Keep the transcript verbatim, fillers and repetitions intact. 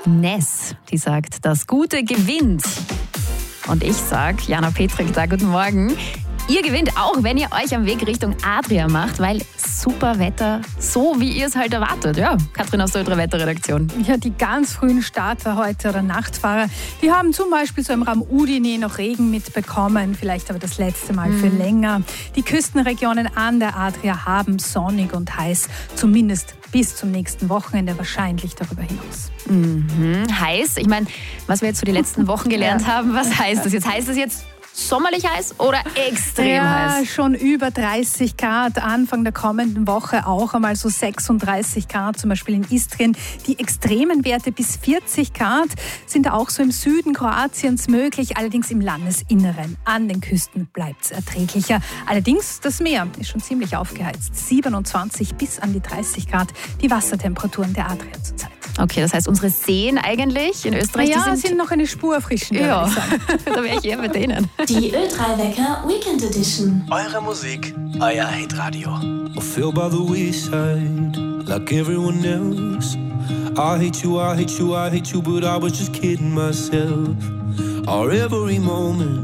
Ness, die sagt, das Gute gewinnt. Und ich sag, Jana Petrik da, guten Morgen. Ihr gewinnt auch, wenn ihr euch am Weg Richtung Adria macht, weil super Wetter, so wie ihr es halt erwartet. Ja, Katrin aus der Ultra-Wetter-Redaktion. Ja, die ganz frühen Starter heute oder Nachtfahrer, die haben zum Beispiel so im Raum Udine noch Regen mitbekommen, vielleicht aber das letzte Mal für länger. Die Küstenregionen an der Adria haben sonnig und heiß, zumindest bis zum nächsten Wochenende, wahrscheinlich darüber hinaus. Mhm. Heiß, ich meine, was wir jetzt so die letzten Wochen gelernt Ja. haben, was heißt das jetzt? Heißt das jetzt sommerlich heiß oder extrem ja, heiß? schon über dreißig Grad. Anfang der kommenden Woche auch einmal so sechsunddreißig Grad, zum Beispiel in Istrien. Die extremen Werte bis vierzig Grad sind auch so im Süden Kroatiens möglich, allerdings im Landesinneren. An den Küsten bleibt es erträglicher. Allerdings das Meer ist schon ziemlich aufgeheizt. siebenundzwanzig bis an die dreißig Grad, die Wassertemperaturen der Adria zurzeit. Okay, das heißt, unsere Seen eigentlich in Österreich, Ja, die sind... sind noch eine Spur erfrischender, ja, würde ich sagen. da wäre ich eher mit denen. Die Ö drei Wecker Weekend Edition. Eure Musik, euer Hitradio. I feel by the wayside, like everyone else. I hate you, I hate you, I hate you, but I was just kidding myself. Our every moment